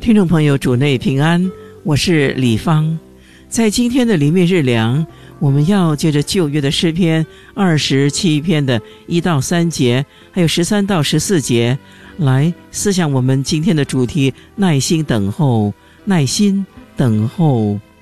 听众朋友，主内平安，我是李芳。在今天的灵命日粮，我们要借着旧约的诗篇27篇的1到3节，还有13到14节，来思想我们今天的主题：耐心等候，耐心等候。